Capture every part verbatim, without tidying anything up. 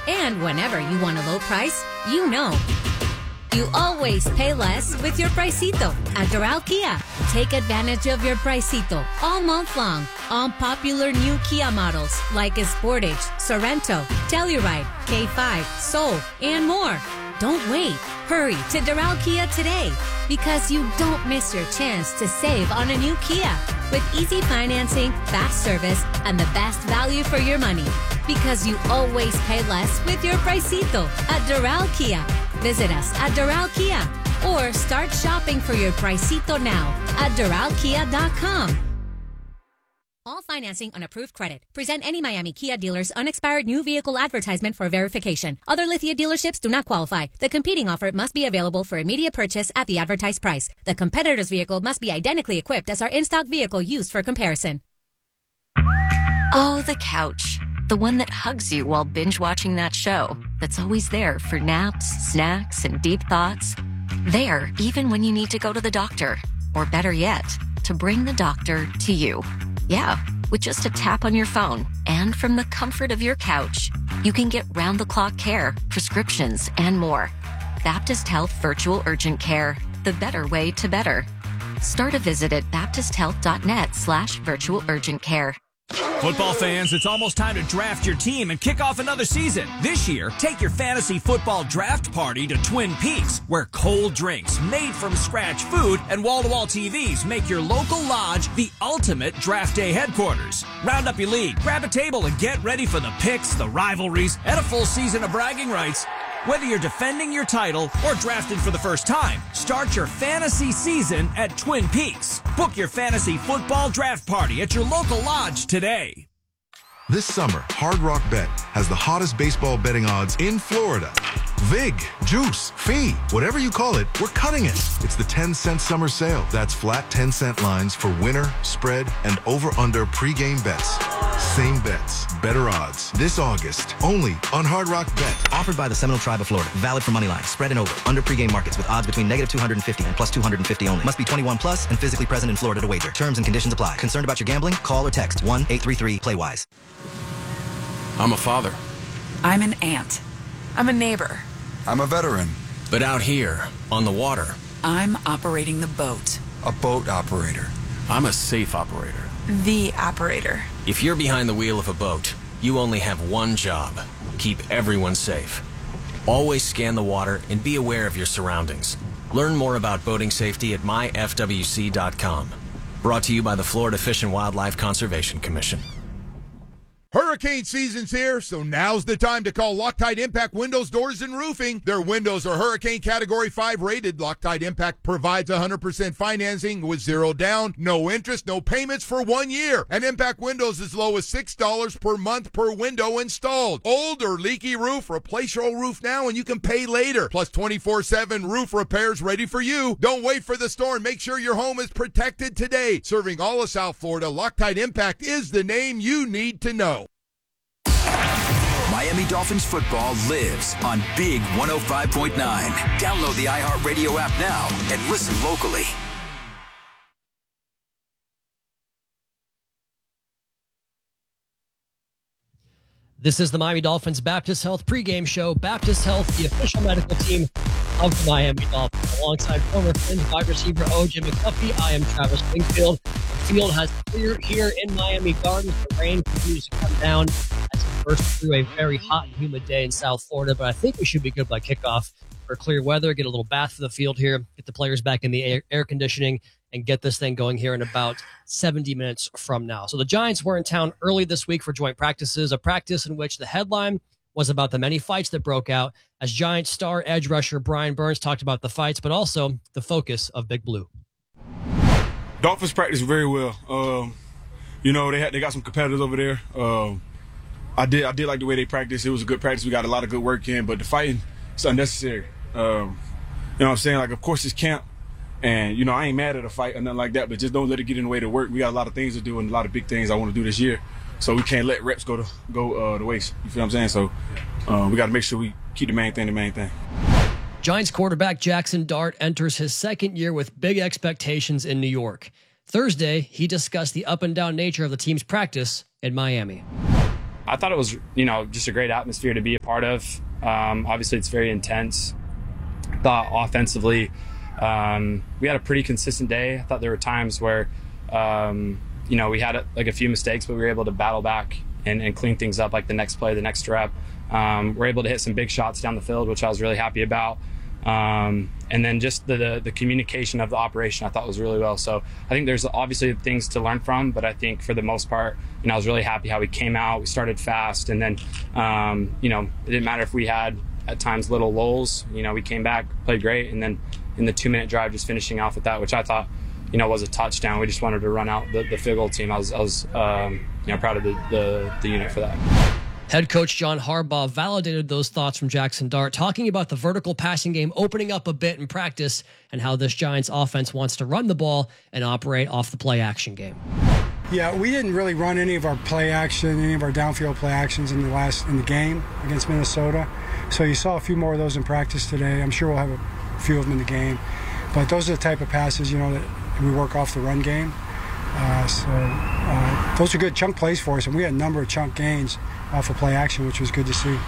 And whenever you want a low price, you know you always pay less with your Pricito at Doral Kia. Take advantage of your Pricito all month long on popular new Kia models like Sportage, Sorento, Telluride, K five, Soul, and more. Don't wait. Hurry to Doral Kia today because you don't miss your chance to save on a new Kia with easy financing, fast service, and the best value for your money. Because you always pay less with your Pricito at Doral Kia. Visit us at Doral Kia or start shopping for your Pricito now at doral kia dot com. All financing on approved credit. Present any Miami Kia dealer's unexpired new vehicle advertisement for verification. Other Lithia dealerships do not qualify. The competing offer must be available for immediate purchase at the advertised price. The competitor's vehicle must be identically equipped as our in-stock vehicle used for comparison. Oh, the couch. The one that hugs you while binge-watching that show. That's always there for naps, snacks, and deep thoughts. There, even when you need to go to the doctor. Or better yet, to bring the doctor to you. Yeah, with just a tap on your phone. And from the comfort of your couch, you can get round-the-clock care, prescriptions, and more. Baptist Health Virtual Urgent Care. The better way to better. Start a visit at baptist health dot net slash virtual urgent care. Football fans, it's almost time to draft your team and kick off another season. This year, take your fantasy football draft party to Twin Peaks, where cold drinks, made from scratch food, and wall-to-wall T Vs make your local lodge the ultimate draft day headquarters. Round up your league, grab a table, and get ready for the picks, the rivalries, and a full season of bragging rights. Whether you're defending your title or drafting for the first time, start your fantasy season at Twin Peaks. Book your fantasy football draft party at your local lodge today. This summer, Hard Rock Bet has the hottest baseball betting odds in Florida. Vig, Juice, Fee, whatever you call it, we're cutting it. It's the ten cent summer sale. That's flat ten cent lines for winner, spread, and over-under pregame bets. Same bets, better odds. This August, only on Hard Rock Bet. Offered by the Seminole Tribe of Florida. Valid for moneyline, spread, and over. Under pregame markets with odds between negative two hundred fifty and plus two hundred fifty only. Must be twenty-one plus and physically present in Florida to wager. Terms and conditions apply. Concerned about your gambling? Call or text one eight three three play wise. I'm a father. I'm an aunt. I'm a neighbor. I'm a veteran. But out here, on the water, I'm operating the boat. A boat operator. I'm a safe operator. The operator. If you're behind the wheel of a boat, you only have one job. Keep everyone safe. Always scan the water and be aware of your surroundings. Learn more about boating safety at my f w c dot com. Brought to you by the Florida Fish and Wildlife Conservation Commission. Hurricane season's here, so now's the time to call Loctite Impact Windows, Doors, and Roofing. Their windows are Hurricane Category five rated. Loctite Impact provides one hundred percent financing with zero down, no interest, no payments for one year. And Impact Windows as low as six dollars per month per window installed. Old or leaky roof, replace your old roof now and you can pay later. Plus twenty-four seven roof repairs ready for you. Don't wait for the storm. Make sure your home is protected today. Serving all of South Florida, Loctite Impact is the name you need to know. Miami Dolphins football lives on Big one oh five point nine. Download the iHeartRadio app now and listen locally. This is the Miami Dolphins Baptist Health pregame show. Baptist Health, the official medical team of the Miami Dolphins. Alongside former Twins wide receiver O J McDuffie, I am Travis Wingfield. The field has cleared here in Miami Gardens. The rain continues to come down as we burst through a very hot and humid day in South Florida. But I think we should be good by kickoff for clear weather. Get a little bath for the field here. Get the players back in the air, air conditioning and get this thing going here in about seventy minutes from now. So the Giants were in town early this week for joint practices, a practice in which the headline was about the many fights that broke out as Giants star edge rusher Brian Burns talked about the fights, but also the focus of Big Blue. Dolphins practiced very well. Um, you know, they had they got some competitors over there. Um, I did I did like the way they practiced. It was a good practice. We got a lot of good work in, but the fighting is unnecessary. Um, you know what I'm saying? Like, of course, it's camp. And, you know, I ain't mad at a fight or nothing like that, but just don't let it get in the way to work. We got a lot of things to do and a lot of big things I want to do this year. So we can't let reps go to go uh, to waste. You feel what I'm saying? So uh, we got to make sure we keep the main thing the main thing. Giants quarterback Jackson Dart enters his second year with big expectations in New York. Thursday, he discussed the up and down nature of the team's practice in Miami. I thought it was, you know, just a great atmosphere to be a part of. Um, obviously, it's very intense. I thought offensively, um, we had a pretty consistent day. I thought there were times where, um, you know, we had like a few mistakes, but we were able to battle back and, and clean things up, like the next play, the next rep. Um, we're able to hit some big shots down the field, which I was really happy about. Um, and then just the, the the communication of the operation I thought was really well. So I think there's obviously things to learn from, but I think for the most part, you know, I was really happy how we came out. We started fast, and then, um, you know, it didn't matter if we had at times little lulls. You know, we came back, played great, and then in the two-minute drive, just finishing off with that, which I thought, you know, was a touchdown. We just wanted to run out the, the field goal team. I was, I was um, you know, proud of the, the, the unit for that. Head coach John Harbaugh validated those thoughts from Jackson Dart, talking about the vertical passing game opening up a bit in practice and how this Giants offense wants to run the ball and operate off the play action game. Yeah, we didn't really run any of our play action, any of our downfield play actions in the last in the game against Minnesota. So you saw a few more of those in practice today. I'm sure we'll have a few of them in the game. But those are the type of passes, you know, that we work off the run game. Uh, so uh, those are good chunk plays for us, and we had a number of chunk gains off of play action, which was good to see.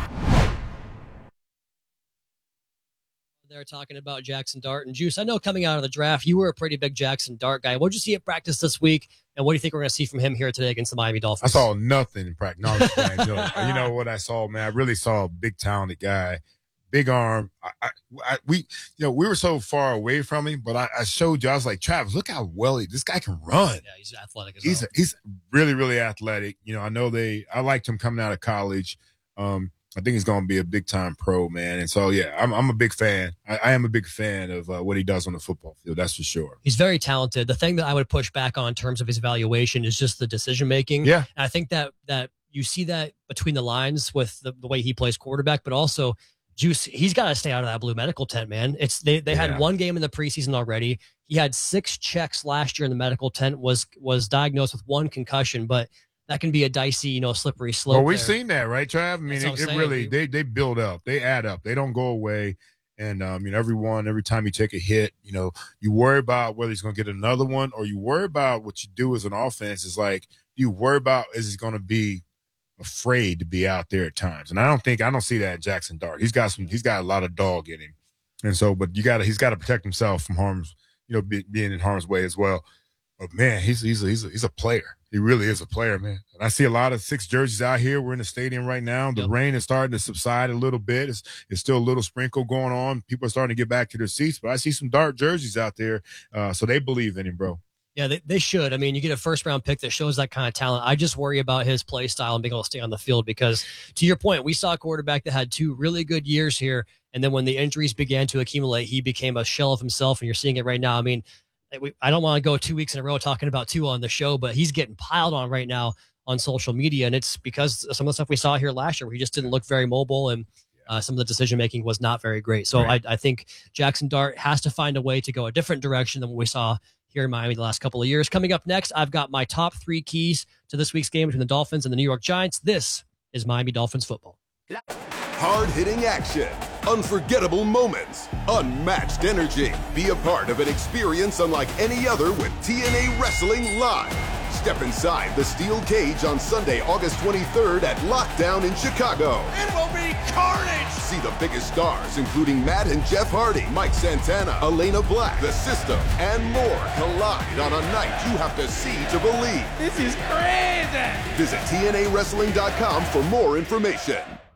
They're talking about Jackson Dart and Juice. I know coming out of the draft, you were a pretty big Jackson Dart guy. What did you see at practice this week, and what do you think we're going to see from him here today against the Miami Dolphins? I saw nothing in practice. No, man, you, know, you know what I saw, man? I really saw a big, talented guy, big arm. I, I, I, we, you know, we were so far away from him, but I, I showed you. I was like, Travis, look how well he, this guy can run. Yeah, he's athletic as he's well. A, he's really, really athletic. You know, I know they. I liked him coming out of college. Um, I think he's going to be a big time pro, man. And so, yeah, I'm, I'm a big fan. I, I am a big fan of uh, what he does on the football field. That's for sure. He's very talented. The thing that I would push back on in terms of his evaluation is just the decision making. Yeah, and I think that that you see that between the lines with the, the way he plays quarterback, but also Juice. He's got to stay out of that blue medical tent, man. It's they they yeah. had one game in the preseason already. He had six checks last year in the medical tent. Was was diagnosed with one concussion, but that can be a dicey, you know, slippery slope. Well, we've there. seen that, right, Trav? I mean, it, it really, they they build up. They add up. They don't go away. And, um, you know, everyone, every time you take a hit, you know, you worry about whether he's going to get another one, or you worry about what you do as an offense is like, you worry about is he going to be afraid to be out there at times. And I don't think, I don't see that in Jackson Dart. He's got some, he's got a lot of dog in him. And so, but you got to, he's got to protect himself from harm's, you know, be, being in harm's way as well. But man, he's, he's, a, he's, a, he's a player. He really is a player, man. And I see a lot of six jerseys out here. We're in the stadium right now. The yep. rain is starting to subside a little bit. It's, it's still a little sprinkle going on. People are starting to get back to their seats, but I see some Dart jerseys out there. Uh, so they believe in him, bro. Yeah, they, they should. I mean, you get a first-round pick that shows that kind of talent. I just worry about his play style and being able to stay on the field because, to your point, we saw a quarterback that had two really good years here, and then when the injuries began to accumulate, he became a shell of himself, and you're seeing it right now. I mean, I don't want to go two weeks in a row talking about Tua on the show, but he's getting piled on right now on social media, and it's because of some of the stuff we saw here last year where he just didn't look very mobile, and uh, some of the decision-making was not very great. So right. I, I think Jackson Dart has to find a way to go a different direction than what we saw here in Miami the last couple of years. Coming up next, I've got my top three keys to this week's game between the Dolphins and the New York Giants. This is Miami Dolphins football. Hard-hitting action, unforgettable moments, unmatched energy. Be a part of an experience unlike any other with T N A Wrestling Live. Step inside the steel cage on Sunday, August twenty-third at Lockdown in Chicago. It will be carnage! See the biggest stars, including Matt and Jeff Hardy, Mike Santana, Elena Black, The System, and more collide on a night you have to see to believe. This is crazy! Visit T N A wrestling dot com for more information.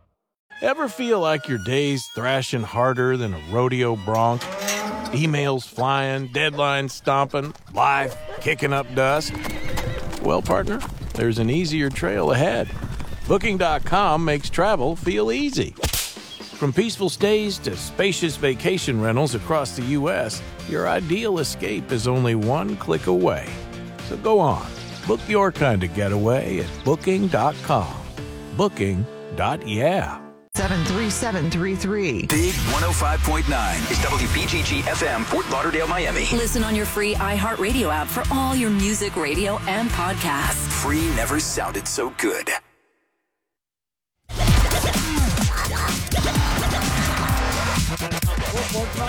Ever feel like your day's thrashing harder than a rodeo bronc? Emails flying, deadlines stomping, life kicking up dust? Well, partner, there's an easier trail ahead. Booking dot com makes travel feel easy. From peaceful stays to spacious vacation rentals across the U S, your ideal escape is only one click away. So go on, book your kind of getaway at Booking dot com. Booking dot yeah. seven three seven three three. Big one oh five point nine is W B G G F M, Fort Lauderdale, Miami. Listen on your free iHeartRadio app for all your music, radio, and podcasts. Free never sounded so good.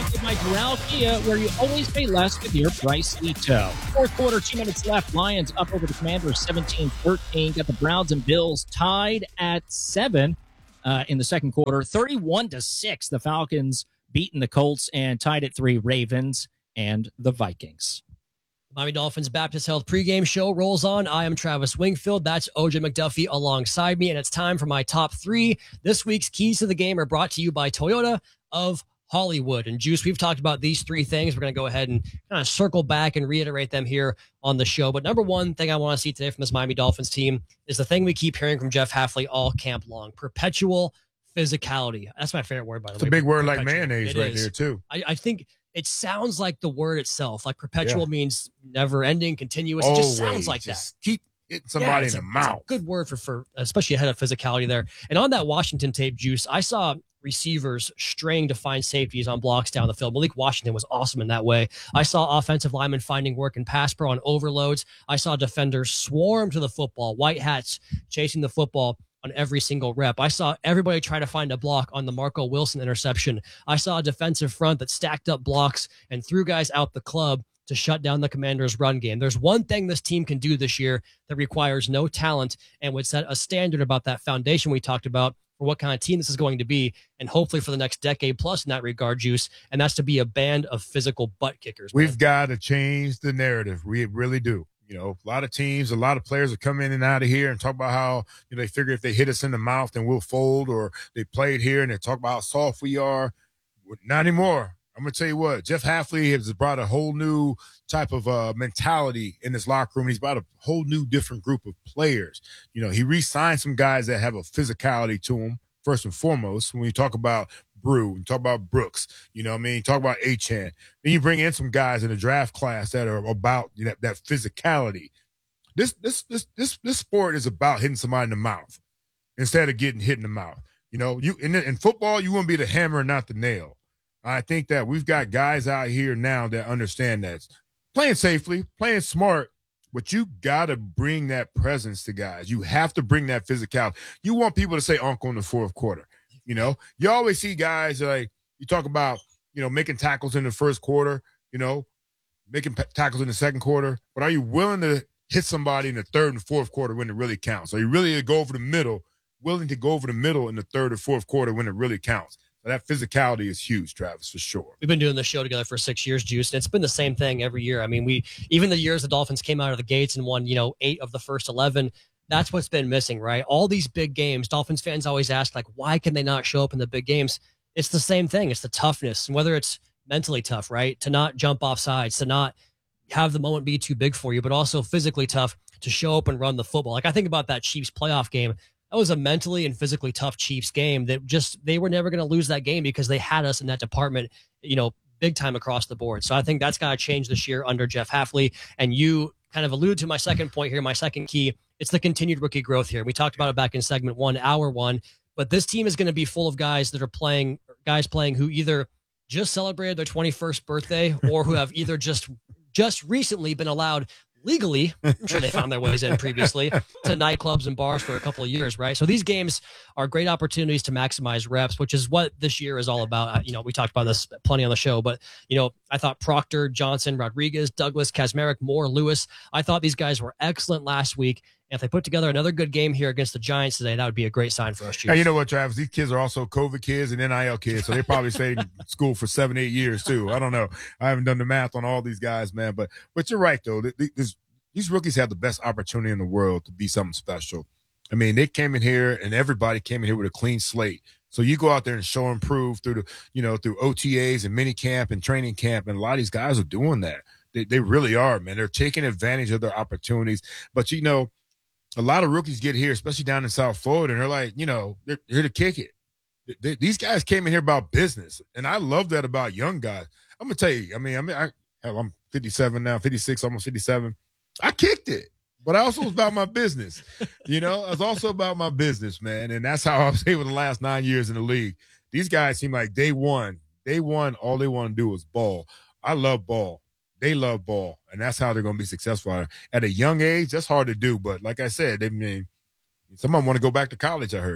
to you by Doral Kia, where you always pay less with your Pricito. Fourth quarter, two minutes left. Lions up over the Commanders seventeen thirteen. Got the Browns and Bills tied at seven uh, in the second quarter. thirty-one to six, the Falcons beating the Colts, and tied at three, Ravens and the Vikings. Miami Dolphins Baptist Health pregame show rolls on. I am Travis Wingfield. That's O J McDuffie alongside me, and it's time for my top three. This week's Keys to the Game are brought to you by Toyota of Hollywood. And Juice, we've talked about these three things. We're going to go ahead and kind of circle back and reiterate them here on the show. But number one thing I want to see today from this Miami Dolphins team is the thing we keep hearing from Jeff Hafley all camp long: perpetual physicality. That's my favorite word, by the it's way. It's a big word perpetual. Like mayonnaise it right is. there, too. I, I think it sounds like the word itself. Like perpetual Yeah. means never ending, continuous. It Always. just sounds like Just that. Keep hitting somebody Yeah, in the a, mouth. Good word for, for, especially ahead of physicality there. And on that Washington tape, Juice, I saw receivers straying to find safeties on blocks down the field. Malik Washington was awesome in that way. I saw offensive linemen finding work in pass pro on overloads. I saw defenders swarm to the football, white hats chasing the football on every single rep. I saw everybody try to find a block on the Marco Wilson interception. I saw a defensive front that stacked up blocks and threw guys out the club to shut down the Commanders' run game. There's one thing this team can do this year that requires no talent and would set a standard about that foundation we talked about for what kind of team this is going to be, and hopefully for the next decade plus in that regard, Juice, and that's to be a band of physical butt kickers. Man. We've got to change the narrative. We really do. You know, a lot of teams, a lot of players will come in and out of here and talk about how, you know, they figure if they hit us in the mouth, then we'll fold, or they played here and they talk about how soft we are. Not anymore. I'm going to tell you what, Jeff Hafley has brought a whole new type of uh, mentality in this locker room. He's brought a whole new different group of players. You know, he re-signed some guys that have a physicality to them, first and foremost. When you talk about Brew, you talk about Brooks, you know what I mean? You talk about Achane. Then you bring in some guys in the draft class that are about, you know, that physicality. This, this, this, this, this sport is about hitting somebody in the mouth instead of getting hit in the mouth. You know, you in, in football, you want to be the hammer and not the nail. I think that we've got guys out here now that understand that. Playing safely, playing smart, but you got to bring that presence to guys. You have to bring that physicality. You want people to say uncle in the fourth quarter. You know, you always see guys like, you talk about, you know, making tackles in the first quarter, you know, making p- tackles in the second quarter, but are you willing to hit somebody in the third and fourth quarter when it really counts? Are you really to go over the middle, willing to go over the middle in the third or fourth quarter when it really counts? That physicality is huge, Travis, for sure. We've been doing this show together for six years, Juice, and it's been the same thing every year. I mean, we even the years the Dolphins came out of the gates and won, you know, eight of the first eleven, that's what's been missing, right? All these big games, Dolphins fans always ask, like, why can they not show up in the big games? It's the same thing. It's the toughness, and whether it's mentally tough, right, to not jump off sides, to not have the moment be too big for you, but also physically tough to show up and run the football. Like, I think about that Chiefs playoff game. That was a mentally and physically tough Chiefs game that just, they were never going to lose that game because they had us in that department, you know, big time across the board. So I think that's got to change this year under Jeff Hafley. And you kind of alluded to my second point here, my second key. It's the continued rookie growth here. We talked about it back in segment one, hour one, but this team is going to be full of guys that are playing, guys playing who either just celebrated their twenty-first birthday or who have either just, just recently been allowed legally, I'm sure they found their ways in previously, to nightclubs and bars for a couple of years, right? So these games are great opportunities to maximize reps, which is what this year is all about. You know, we talked about this plenty on the show, but, you know, I thought Proctor, Johnson, Rodriguez, Douglas, Kazmarek, Moore, Lewis, I thought these guys were excellent last week. And if they put together another good game here against the Giants today, that would be a great sign for us, Chiefs. Hey, you know what, Travis? These kids are also COVID kids and N I L kids, so they probably stayed in school for seven, eight years too. I don't know. I haven't done the math on all these guys, man. But but you're right, though. This, these rookies have the best opportunity in the world to be something special. I mean, they came in here and everybody came in here with a clean slate. So you go out there and show and prove through the, you know, through O T As and mini camp and training camp, and a lot of these guys are doing that. They they really are, man. They're taking advantage of their opportunities. But you know, a lot of rookies get here, especially down in South Florida, and they're like, you know, they're, they're here to kick it. They, these guys came in here about business, and I love that about young guys. I'm gonna tell you. I mean, I mean, I, hell, I'm fifty-seven now, fifty-six, almost fifty-seven. I kicked it, but I also was about my business. You know, I was also about my business, man, and that's how I was able the last nine years in the league. These guys seem like day one, day one, all they want to do is ball. I love ball. They love ball, and that's how they're going to be successful. At a young age, that's hard to do, but like I said, they mean some of them want to go back to college, I heard.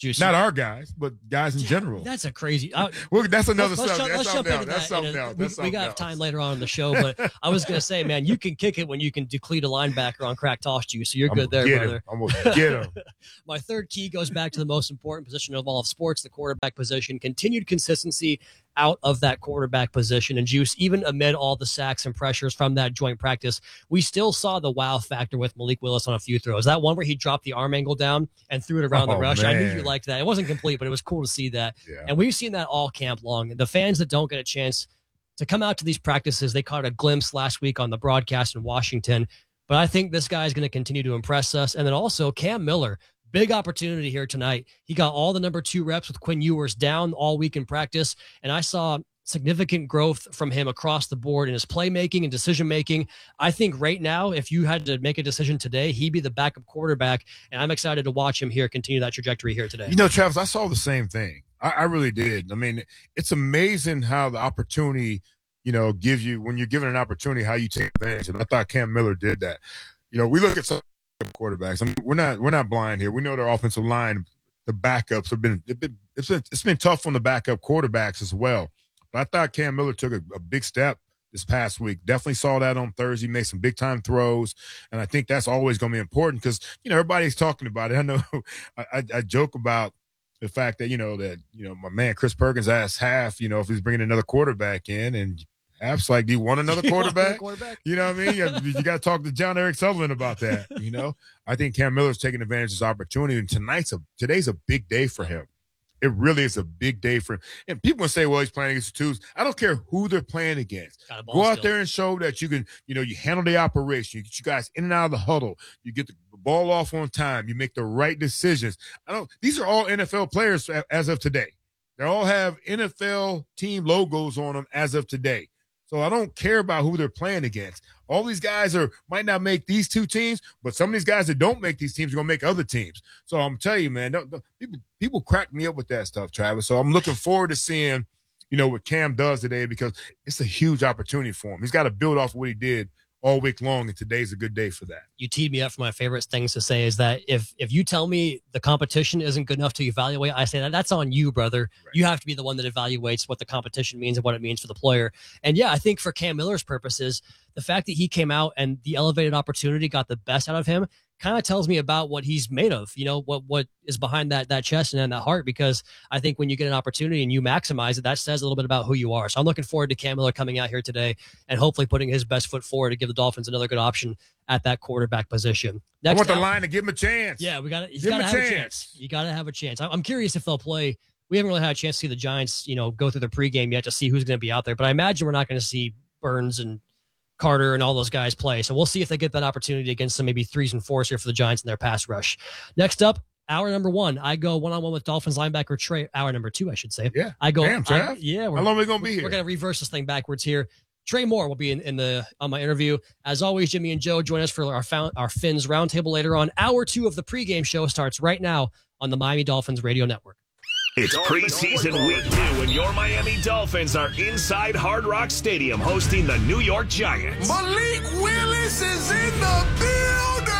Juice. Not our guys, but guys in yeah, general. That's a crazy. I, well, that's another let's, subject. Let's, that's let's something jump else. into That's that. something else. That's we, we got else. time later on in the show, but I was going to say, man, you can kick it when you can deplete a linebacker on crack toss Juice. So you're I'm good there, get brother. Him. I'm gonna get him. My third key goes back to the most important position of all of sports, the quarterback position. Continued consistency out of that quarterback position. And Juice, even amid all the sacks and pressures from that joint practice, we still saw the wow factor with Malik Willis on a few throws. That one where he dropped the arm angle down and threw it around oh, the rush. Man. I knew you liked that. It wasn't complete, but it was cool to see that. Yeah. And we've seen that all camp long. The fans that don't get a chance to come out to these practices, they caught a glimpse last week on the broadcast in Washington. But I think this guy is going to continue to impress us. And then also Cam Miller, big opportunity here tonight. He got all the number two reps with Quinn Ewers down all week in practice. And I saw significant growth from him across the board in his playmaking and decision-making. I think right now, if you had to make a decision today, he'd be the backup quarterback. And I'm excited to watch him here continue that trajectory here today. You know, Travis, I saw the same thing. I, I really did. I mean, it's amazing how the opportunity, you know, gives you, when you're given an opportunity, how you take advantage. And I thought Cam Miller did that. You know, we look at some quarterbacks. I mean, we're not we're not blind here. We know their offensive line, the backups have been, it's been it's been, it's been tough on the backup quarterbacks as well. But I thought Cam Miller took a, a big step this past week. Definitely saw that on Thursday, made some big time throws. And I think that's always going to be important because, you know, everybody's talking about it. I know I, I, I joke about the fact that, you know, that, you know, my man Chris Perkins asked Half, you know, if he's bringing another quarterback in, and Half's like, do you want another quarterback? quarterback? You know what I mean? You, you got to talk to John Eric Sullivan about that. You know, I think Cam Miller's taking advantage of this opportunity, and tonight's a today's a big day for him. It really is a big day for him. And people will say, well, he's playing against the twos. I don't care who they're playing against. Go out still. there and show that you can, you know, you handle the operation. You get you guys in and out of the huddle. You get the ball off on time. You make the right decisions. I don't. These are all N F L players as of today. They all have N F L team logos on them as of today. So I don't care about who they're playing against. All these guys are might not make these two teams, but some of these guys that don't make these teams are going to make other teams. So I'm telling you, man, don't, don't, people people crack me up with that stuff, Travis. So I'm looking forward to seeing, you know, what Cam does today, because it's a huge opportunity for him. He's got to build off of what he did all week long, and today's a good day for that. You teed me up for my favorite things to say is that if if you tell me the competition isn't good enough to evaluate, I say that that's on you, brother. Right. You have to be the one that evaluates what the competition means and what it means for the player. And yeah, I think for Cam Miller's purposes, the fact that he came out and the elevated opportunity got the best out of him kind of tells me about what he's made of, you know, what what is behind that that chest and that heart, because I think when you get an opportunity and you maximize it, that says a little bit about who you are. So I'm looking forward to Cam Miller coming out here today and hopefully putting his best foot forward to give the Dolphins another good option at that quarterback position. Next I want the out, line to give him a chance. Yeah, we got to give him a have chance. a chance. You got to have a chance. I'm curious if they'll play. We haven't really had a chance to see the Giants, you know, go through the pregame yet to see who's going to be out there, but I imagine we're not going to see Burns and Carter and all those guys play. So we'll see if they get that opportunity against some maybe threes and fours here for the Giants in their pass rush. Next up, hour number one, I go one-on-one with Dolphins linebacker Trey. Hour number two, I should say. Yeah. I go. Damn, I, yeah. How long are we going to be here? We're going to reverse this thing backwards here. Trey Moore will be in, in the on my interview. As always, Jimmy and Joe join us for our, found, our Fins Roundtable later on. Hour two of the pregame show starts right now on the Miami Dolphins Radio Network. It's preseason week two, and your Miami Dolphins are inside Hard Rock Stadium hosting the New York Giants. Malik Willis is in the building!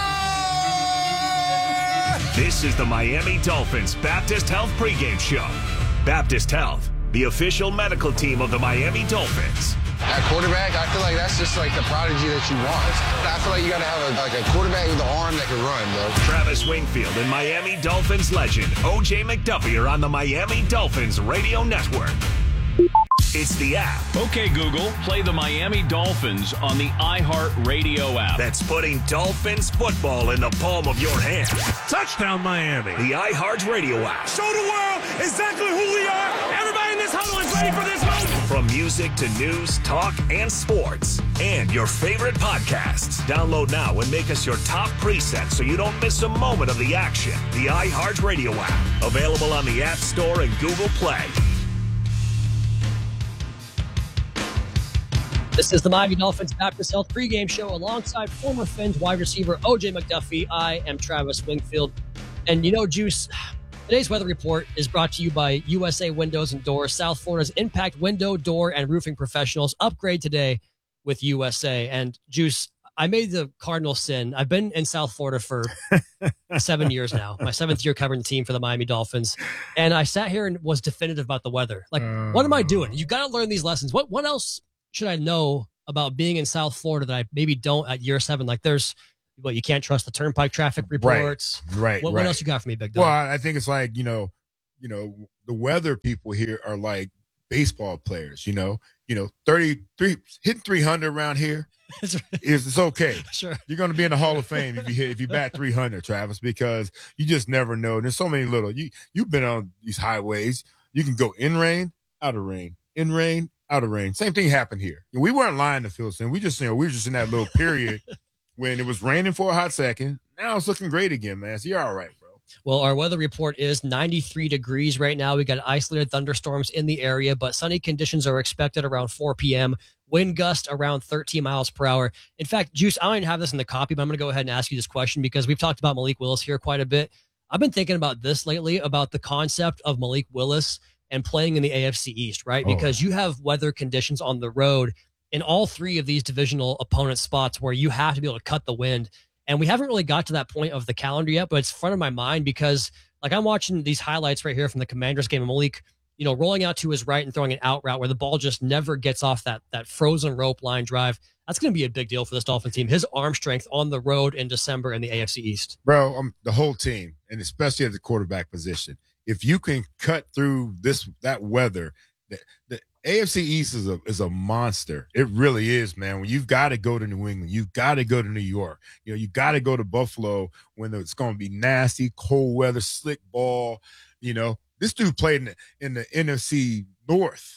This is the Miami Dolphins Baptist Health pregame show. Baptist Health, the official medical team of the Miami Dolphins. At quarterback, I feel like that's just like the prodigy that you want. I feel like you got to have a, like a quarterback with an arm that can run, bro. Travis Wingfield and Miami Dolphins legend O J McDuffie are on the Miami Dolphins Radio Network. It's the app. Okay, Google, play the Miami Dolphins on the iHeartRadio app. That's putting Dolphins football in the palm of your hand. Touchdown, Miami. The iHeartRadio app. Show the world exactly who we are. Everybody in this huddle is ready for this moment. From music to news, talk, and sports, and your favorite podcasts. Download now and make us your top preset so you don't miss a moment of the action. The iHeartRadio app. Available on the App Store and Google Play. This is the Miami Dolphins Baptist Health pregame show alongside former Fins wide receiver O J McDuffie. I am Travis Wingfield. And you know, Juice, today's weather report is brought to you by U S A Windows and Doors, South Florida's impact window, door, and roofing professionals. Upgrade today with U S A. And Juice, I made the cardinal sin. I've been in South Florida for seven years now. My seventh year covering the team for the Miami Dolphins. And I sat here and was definitive about the weather. Like, uh, what am I doing? You got to learn these lessons. What what else should I know about being in South Florida that I maybe don't at year seven? Like, there's, well, you can't trust the turnpike traffic reports. Right, right. What, right. what else you got for me, Big Dog? Well, I think it's like, you know, you know, the weather people here are like baseball players, you know, you know, thirty-three, hitting three hundred around here. It's, it's okay. Sure. You're going to be in the Hall of Fame if you hit, if you bat three hundred, Travis, because you just never know. There's so many little, you, you've been on these highways. You can go in rain, out of rain, in rain, out of rain. Same thing happened here. We weren't lying to Phil Simms. We just, you know, we were just in that little period when it was raining for a hot second. Now it's looking great again, man. So you're all right, bro. Well, our weather report is ninety-three degrees right now. We got isolated thunderstorms in the area, but sunny conditions are expected around four p.m. Wind gust around thirteen miles per hour. In fact, Juice, I don't even have this in the copy, but I'm going to go ahead and ask you this question because we've talked about Malik Willis here quite a bit. I've been thinking about this lately, about the concept of Malik Willis and playing in the A F C East, right? Oh. Because you have weather conditions on the road in all three of these divisional opponent spots where you have to be able to cut the wind. And we haven't really got to that point of the calendar yet, but it's front of my mind because, like, I'm watching these highlights right here from the Commanders game, and Malik, you know, rolling out to his right and throwing an out route where the ball just never gets off that that frozen rope line drive. That's going to be a big deal for this Dolphin team. His arm strength on the road in December in the A F C East. Bro, um, the whole team, and especially at the quarterback position, if you can cut through this that weather, the, the A F C East is a is a monster. It really is, man. When you've got to go to New England, you've got to go to New York. You know, you got to go to Buffalo when it's going to be nasty, cold weather, slick ball. You know, this dude played in the, in the N F C North.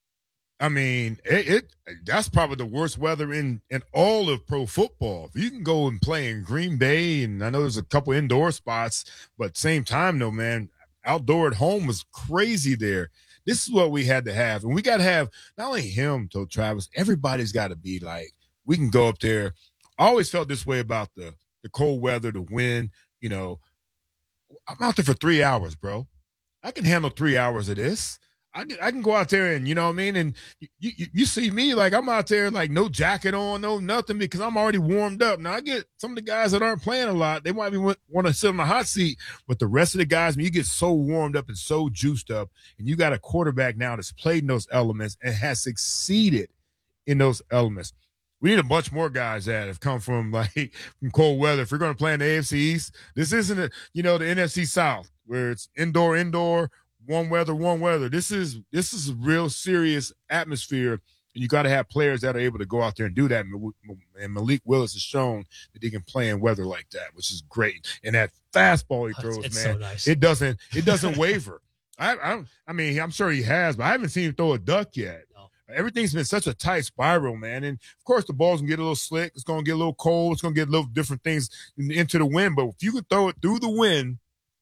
I mean, it, it that's probably the worst weather in in all of pro football. If you can go and play in Green Bay, and I know there's a couple indoor spots, but same time, though, man, outdoor at home was crazy there. This is what we had to have. And we got to have not only him, though, Travis, everybody's got to be like, we can go up there. I always felt this way about the, the cold weather, the wind. You know, I'm out there for three hours, bro. I can handle three hours of this. I can, I can go out there and, you know what I mean? And you, you, you see me, like, I'm out there, like, no jacket on, no nothing, because I'm already warmed up. Now, I get some of the guys that aren't playing a lot, they might be want, want to sit on the hot seat, but the rest of the guys, when you get so warmed up and so juiced up, and you got a quarterback now that's played in those elements and has succeeded in those elements. We need a bunch more guys that have come from, like, from cold weather. If we're going to play in the A F C East, this isn't, a, you know, the N F C South, where it's indoor, indoor, one weather, one weather. This is this is a real serious atmosphere, and you got to have players that are able to go out there and do that. And Malik Willis has shown that he can play in weather like that, which is great. And that fastball he throws, it's man, so nice. it doesn't it doesn't waver. I, I I mean, I'm sure he has, but I haven't seen him throw a duck yet. No. Everything's been such a tight spiral, man. And of course, the ball's gonna get a little slick. It's gonna get a little cold. It's gonna get a little different things into the wind. But if you could throw it through the wind.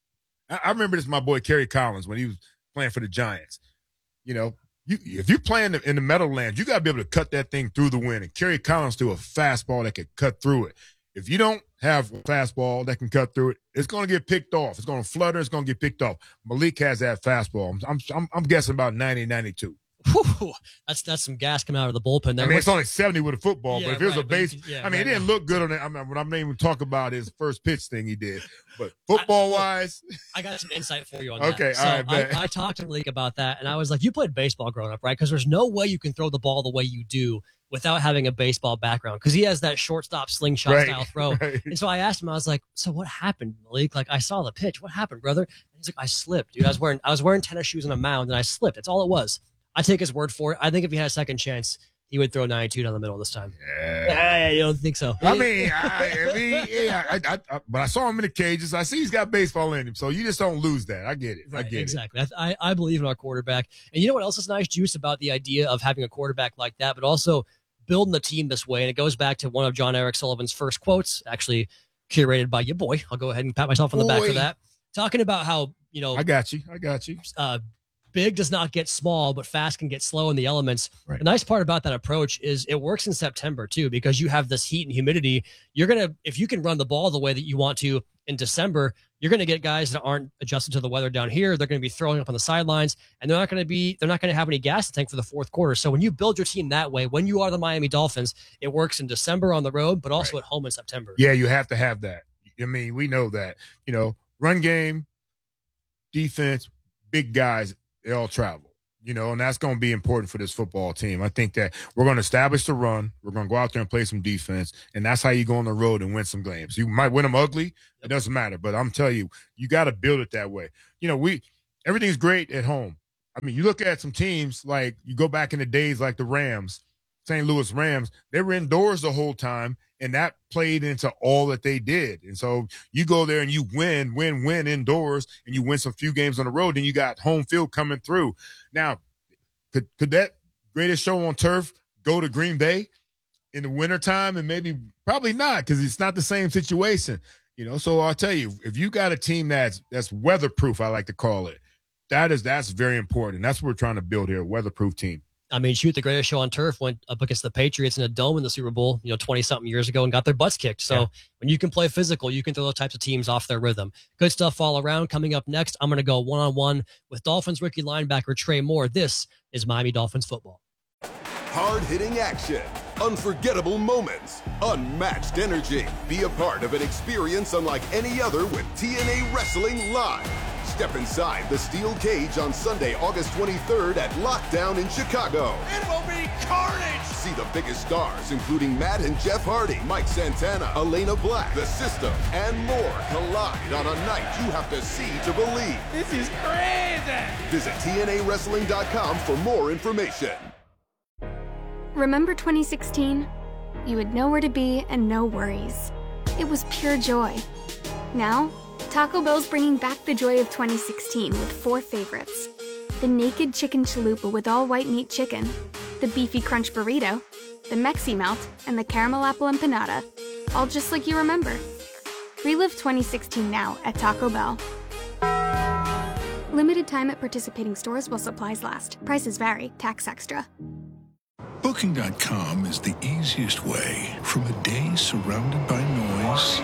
I remember this, my boy Kerry Collins, when he was playing for the Giants. You know, you if you're playing in the Meadowlands, you got to be able to cut that thing through the wind. And Kerry Collins threw a fastball that could cut through it. If you don't have a fastball that can cut through it, it's going to get picked off. It's going to flutter. It's going to get picked off. Malik has that fastball. I'm I'm, I'm guessing about ninety, ninety-two. Whew, that's that's some gas coming out of the bullpen there. I mean, it's only seventy with a football, Yeah, but if it was right, a base, but, yeah, I mean, right, it didn't right. look good on it. I mean, when I'm not even talking about his first pitch thing he did, but football wise, I got some insight for you on Okay, that. So all right, bet. I, I talked to Malik about that, and I was like, you played baseball growing up, right? Because there's no way you can throw the ball the way you do without having a baseball background, because he has that shortstop slingshot Right, style throw. right. And so I asked him, I was like, so what happened, Malik? Like, I saw the pitch. What happened, brother? And he's like, I slipped, dude. I was wearing I was wearing tennis shoes on a mound, and I slipped. That's all it was. I take his word for it. I think if he had a second chance, he would throw ninety-two down the middle this time. Yeah, you don't think so? I mean, I, I mean, yeah, I, I, I, but I saw him in the cages. I see he's got baseball in him, so you just don't lose that. I get it. I Right, get exactly. I, I I believe in our quarterback. And you know what else is nice, Juice, about the idea of having a quarterback like that, but also building the team this way. And it goes back to one of John Eric Sullivan's first quotes, actually curated by your boy. I'll go ahead and pat myself on the back Boy. for that. Talking about how, you know, it. I got you. I got you. uh, big does not get small, but fast can get slow in the elements. Right. The nice part about that approach is it works in September too, because you have this heat and humidity. You're going to, if you can run the ball the way that you want to, in December, you're going to get guys that aren't adjusted to the weather down here. They're going to be throwing up on the sidelines, and they're not going to be they're not going to have any gas to tank for the fourth quarter. So when you build your team that way, when you are the Miami Dolphins, it works in December on the road, but also right. at home in September. Yeah, you have to have that. I mean, we know that. You know, run game, defense, big guys, they all travel. You know, and that's going to be important for this football team. I think that we're going to establish the run. We're going to go out there and play some defense, and that's how you go on the road and win some games. You might win them ugly. It doesn't matter. But I'm telling you, you got to build it that way. You know, we everything's great at home. I mean, you look at some teams, like you go back in the days like the Rams, Saint Louis Rams, they were indoors the whole time, and that played into all that they did. And so you go there and you win, win, win indoors, and you win some few games on the road, and you got home field coming through. Now, could could that greatest show on turf go to Green Bay in the wintertime? And maybe probably not, because it's not the same situation. You know, so I'll tell you, if you got a team that's that's weatherproof, I like to call it, that is that's very important. That's what we're trying to build here, a weatherproof team. I mean, shoot, the greatest show on turf went up against the Patriots in a dome in the Super Bowl, you know, twenty-something years ago and got their butts kicked. So yeah. when you can play physical, you can throw those types of teams off their rhythm. Good stuff all around. Coming up next, I'm going to go one-on-one with Dolphins rookie linebacker Trey Moore. This is Miami Dolphins football. Hard-hitting action, unforgettable moments, unmatched energy. Be a part of an experience unlike any other with T N A Wrestling Live. Step inside the steel cage on Sunday, August twenty-third at Lockdown in Chicago. It will be carnage! See the biggest stars, including Matt and Jeff Hardy, Mike Santana, Elena Black, The System, and more collide on a night you have to see to believe. This is crazy! Visit T N A wrestling dot com for more information. Remember twenty sixteen? You had nowhere to be and no worries. It was pure joy. Now, Taco Bell's bringing back the joy of twenty sixteen with four favorites. The Naked Chicken Chalupa with all white meat chicken, the Beefy Crunch Burrito, the Mexi Melt, and the Caramel Apple Empanada. All just like you remember. Relive twenty sixteen now at Taco Bell. Limited time at participating stores while supplies last. Prices vary. Tax extra. Booking dot com is the easiest way from a day surrounded by noise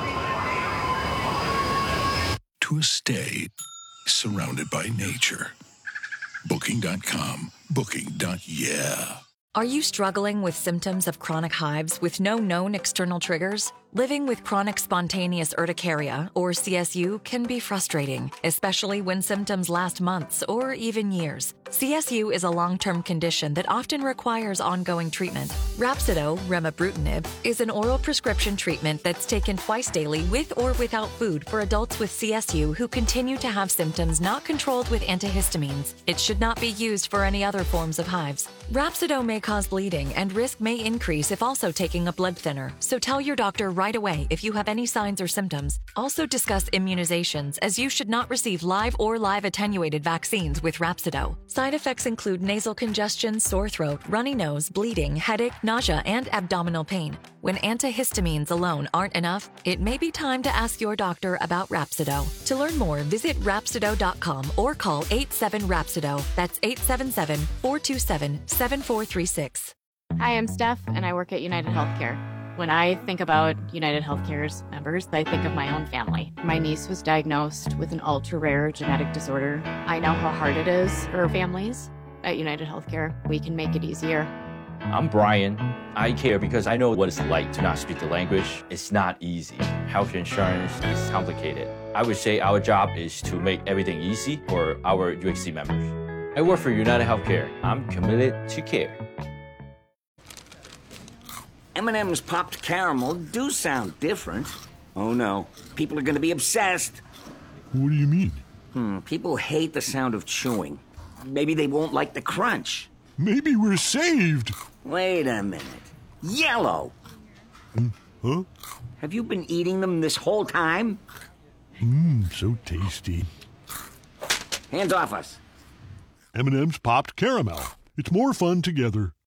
to a stay surrounded by nature. Booking dot com. Booking. Yeah. Are you struggling with symptoms of chronic hives with no known external triggers? Living with chronic spontaneous urticaria, or C S U, can be frustrating, especially when symptoms last months or even years. C S U is a long-term condition that often requires ongoing treatment. Rhapsido, remibrutinib, is an oral prescription treatment that's taken twice daily with or without food for adults with C S U who continue to have symptoms not controlled with antihistamines. It should not be used for any other forms of hives. Rhapsido may cause bleeding, and risk may increase if also taking a blood thinner, so tell your doctor right away if you have any signs or symptoms. Also discuss immunizations, as you should not receive live or live attenuated vaccines with Rhapsido. Side effects include nasal congestion, sore throat, runny nose, bleeding, headache, nausea, and abdominal pain. When antihistamines alone aren't enough, it may be time to ask your doctor about Rhapsido. To learn more, visit Rhapsido dot com or call eight seven Rhapsido. That's eight seven seven, four two seven, seven four three six. Hi, I'm Steph, and I work at United Healthcare. When I think about United Healthcare's members, I think of my own family. My niece was diagnosed with an ultra-rare genetic disorder. I know how hard it is for families. At United Healthcare, we can make it easier. I'm Brian. I care because I know what it's like to not speak the language. It's not easy. Health insurance is complicated. I would say our job is to make everything easy for our U H C members. I work for United Healthcare. I'm committed to care. M and M's popped caramel do sound different. Oh no, people are gonna be obsessed. What do you mean? Hmm, people hate the sound of chewing. Maybe they won't like the crunch. Maybe we're saved. Wait a minute. Yellow! Um, huh? Have you been eating them this whole time? Mmm, so tasty. Hands off us. M and M's popped caramel. It's more fun together.